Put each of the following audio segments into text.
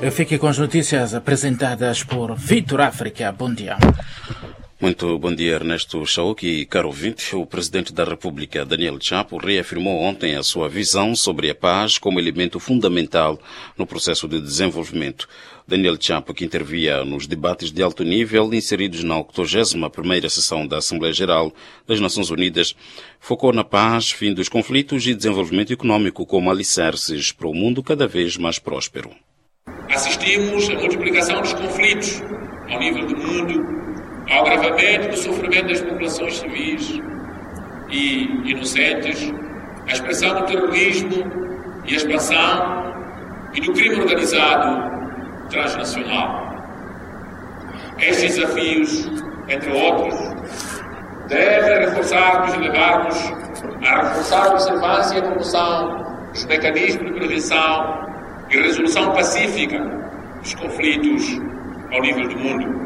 Chega, fique com as notícias apresentadas por Vitor África. Bom dia. Muito bom dia, Ernesto Chauque e caro ouvinte. O presidente da República, Daniel Chapo, reafirmou ontem a sua visão sobre a paz como elemento fundamental no processo de desenvolvimento. Daniel Chapo, que intervia nos debates de alto nível inseridos na 81ª sessão da Assembleia Geral das Nações Unidas, focou na paz, fim dos conflitos e desenvolvimento econômico como alicerces para um mundo cada vez mais próspero. Assistimos à multiplicação dos conflitos ao nível do mundo, ao agravamento do sofrimento das populações civis e inocentes, à expressão do terrorismo e a expansão e do crime organizado transnacional. Estes desafios, entre outros, devem reforçar-nos e levar-nos a reforçar a observância e a promoção dos mecanismos de prevenção e resolução pacífica dos conflitos ao nível do mundo.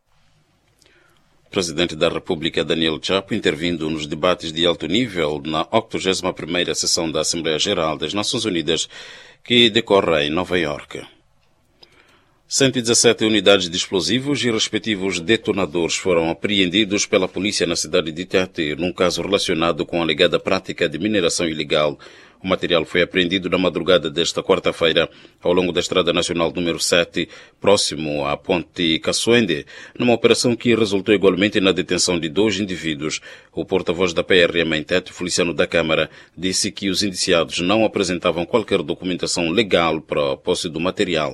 O presidente da República, Daniel Chapo, intervindo nos debates de alto nível na 81ª sessão da Assembleia Geral das Nações Unidas, que decorre em Nova Iorque. 117 unidades de explosivos e respectivos detonadores foram apreendidos pela polícia na cidade de Tete, num caso relacionado com a alegada prática de mineração ilegal. O material foi apreendido na madrugada desta quarta-feira, ao longo da Estrada Nacional número 7, próximo à Ponte Caçoende, numa operação que resultou igualmente na detenção de 2 indivíduos. O porta-voz da PRM em Tete, Feliciano da Câmara, disse que os indiciados não apresentavam qualquer documentação legal para a posse do material.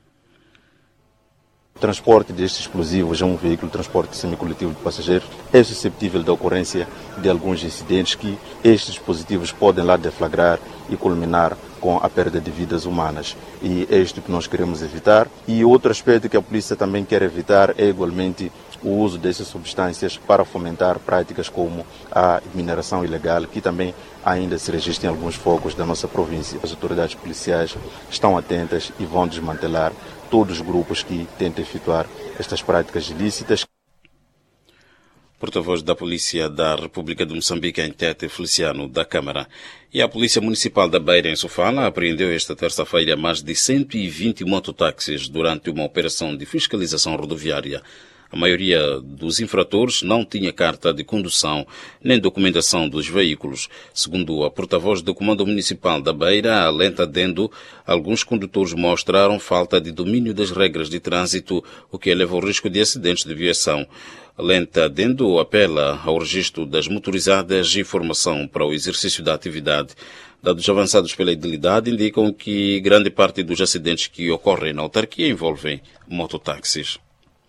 O transporte destes explosivos é um veículo de transporte semicoletivo de passageiros. É suscetível da ocorrência de alguns incidentes que estes dispositivos podem lá deflagrar e culminar com a perda de vidas humanas. E é isto que nós queremos evitar. E outro aspecto que a polícia também quer evitar é igualmente o uso dessas substâncias para fomentar práticas como a mineração ilegal, que também ainda se registra em alguns focos da nossa província. As autoridades policiais estão atentas e vão desmantelar todos os grupos que tentam efetuar estas práticas ilícitas. Porta-voz da Polícia da República de Moçambique em Tete, Feliciano da Câmara. E a Polícia Municipal da Beira, em Sofala, apreendeu esta terça-feira mais de 120 mototáxis durante uma operação de fiscalização rodoviária. A maioria dos infratores não tinha carta de condução nem documentação dos veículos. Segundo a porta-voz do Comando Municipal da Beira, Alenta Dendo, alguns condutores mostraram falta de domínio das regras de trânsito, o que eleva o risco de acidentes de viação. Alenta Dendo apela ao registro das motorizadas e formação para o exercício da atividade. Dados avançados pela idilidade indicam que grande parte dos acidentes que ocorrem na autarquia envolvem mototáxis.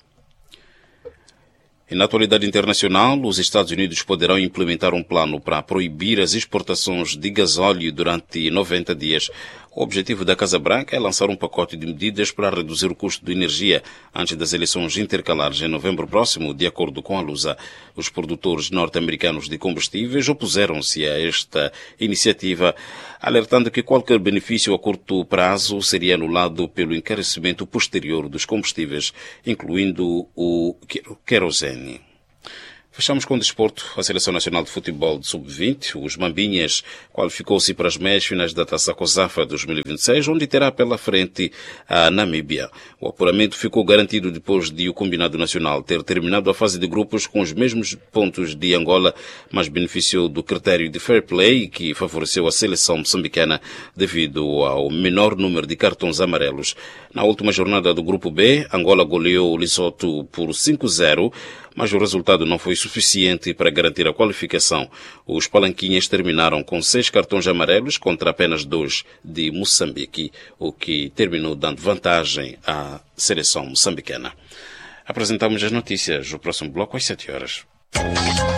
E na atualidade internacional, os Estados Unidos poderão implementar um plano para proibir as exportações de gasóleo durante 90 dias. O objetivo da Casa Branca é lançar um pacote de medidas para reduzir o custo de energia antes das eleições intercalares em novembro próximo, de acordo com a Lusa. Os produtores norte-americanos de combustíveis opuseram-se a esta iniciativa, alertando que qualquer benefício a curto prazo seria anulado pelo encarecimento posterior dos combustíveis, incluindo o querosene. Fechamos com o desporto. A Seleção Nacional de Futebol de Sub-20, os Mambinhas, qualificou-se para as meias finais da Taça COSAFA 2026, onde terá pela frente a Namíbia. O apuramento ficou garantido depois de o combinado nacional ter terminado a fase de grupos com os mesmos pontos de Angola, mas beneficiou do critério de fair play que favoreceu a seleção moçambicana devido ao menor número de cartões amarelos. Na última jornada do Grupo B, Angola goleou o Lesotho por 5-0, mas o resultado não foi suficiente para garantir a qualificação. Os palanquinhas terminaram com 6 cartões amarelos contra apenas 2 de Moçambique, o que terminou dando vantagem à seleção moçambicana. Apresentamos as notícias. O próximo bloco às 7 horas.